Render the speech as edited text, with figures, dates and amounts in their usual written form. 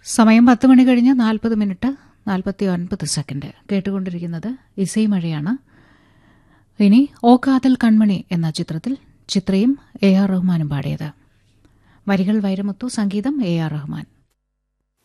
സമയം 10 മണി കഴിഞ്ഞ് 40 minute 49 second. കേട്ടുകൊണ്ടിരിക്കുന്നത് ഇസൈ മഴയാണ്. ഇനി ഓ കാതൽ കൺമണി എന്ന ചിത്രത്തിൽ ചിത്രയും AR റഹ്മാനും പാടിയത്. വരികൾ വൈരമുത്തു, സംഗീതം AR റഹ്മാൻ.